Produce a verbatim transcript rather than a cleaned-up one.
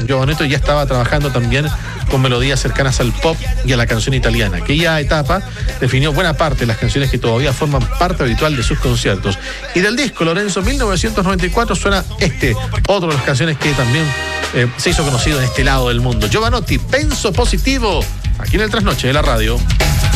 Giovanotti ya estaba trabajando también con melodías cercanas al pop y a la canción italiana. Aquella etapa definió buena parte de las canciones que todavía forman parte habitual de sus conciertos. Y del disco Lorenzo mil novecientos noventa y cuatro suena este, otro de las canciones que también eh, se hizo conocido en este lado del mundo. Giovanotti, Penso Positivo, aquí en el Trasnoche de la radio.